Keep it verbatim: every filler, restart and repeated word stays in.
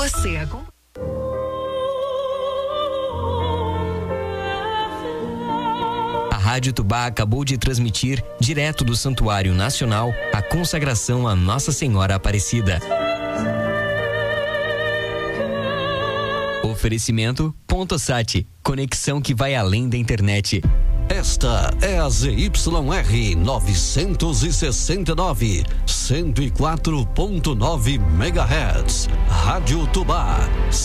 Você acompanha. A Rádio Tubá acabou de transmitir, direto do Santuário Nacional, a consagração a Nossa Senhora Aparecida. Oferecimento Ponto Sat, conexão que vai além da internet. Esta é a Z Y R novecentos e sessenta e nove, cento e quatro ponto nove megahertz. Rádio Tubá.